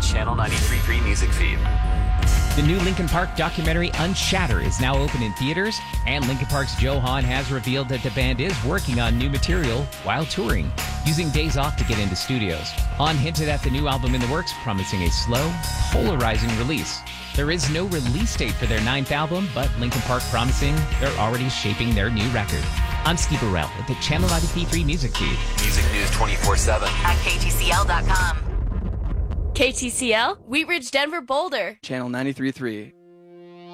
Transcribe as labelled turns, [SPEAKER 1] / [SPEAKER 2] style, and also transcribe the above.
[SPEAKER 1] Channel 93.3 music feed.
[SPEAKER 2] The new Linkin Park documentary Unshatter is now open in theaters, and Linkin Park's Joe Hahn has revealed that the band is working on new material while touring, using days off to get into studios. Hahn hinted at the new album in the works, promising a slow, polarizing release. There is no release date for their 9th album, but Linkin Park promising they're already shaping their new record. I'm Steve Burrell with the Channel 93.3 music feed.
[SPEAKER 1] Music news 24/7
[SPEAKER 3] at KTCL.com.
[SPEAKER 4] KTCL, Wheat Ridge, Denver, Boulder.
[SPEAKER 5] Channel 93.3.